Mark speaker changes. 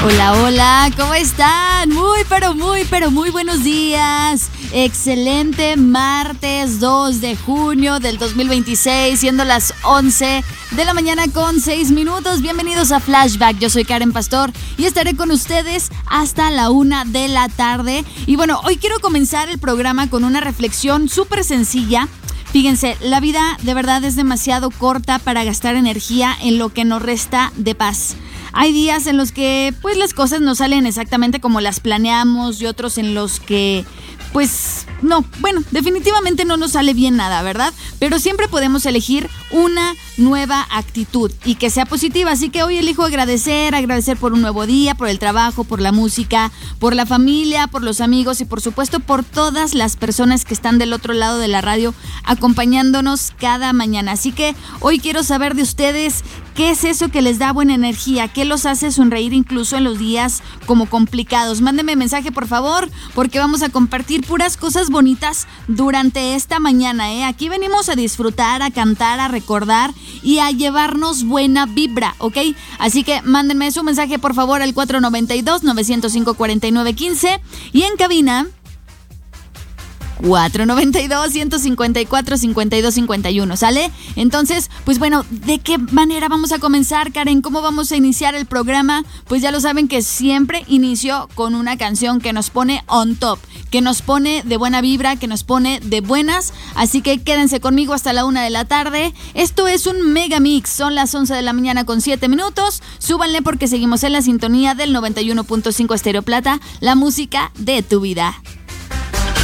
Speaker 1: Hola, hola, ¿cómo están? Muy buenos días. Excelente martes 2 de junio del 2026, siendo las 11 de la mañana con 6 minutos. Bienvenidos a Flashback, yo soy Karen Pastor y estaré con ustedes hasta la 1 de la tarde. Y bueno, hoy quiero comenzar el programa con una reflexión súper sencilla. Fíjense, la vida de verdad es demasiado corta para gastar energía en lo que nos resta de paz. Hay días en los que pues las cosas no salen exactamente como las planeamos y otros en los que pues no, bueno, definitivamente no nos sale bien nada, ¿verdad? Pero siempre podemos elegir una nueva actitud y que sea positiva. Así que hoy elijo agradecer por un nuevo día, por el trabajo, por la música, por la familia, por los amigos y por supuesto por todas las personas que están del otro lado de la radio acompañándonos cada mañana. Así que hoy quiero saber de ustedes qué es eso que les da buena energía, qué los hace sonreír incluso en los días como complicados. Mándenme mensaje por favor, porque vamos a compartir puras cosas bonitas durante esta mañana, ¿eh? Aquí venimos a disfrutar, a cantar, a recordar y a llevarnos buena vibra, ¿ok? Así que mándenme su mensaje por favor al 492-905-4915 y en cabina 492-154-5251, ¿sale? Entonces, pues bueno, ¿de qué manera vamos a comenzar, Karen? ¿Cómo vamos a iniciar el programa? Pues ya lo saben que siempre inicio con una canción que nos pone on top, que nos pone de buena vibra, que nos pone de buenas, así que quédense conmigo hasta la 1 de la tarde. Esto es un mega mix, son las 11 de la mañana con 7 minutos, súbanle porque seguimos en la sintonía del 91.5 Estéreo Plata, la música de tu vida.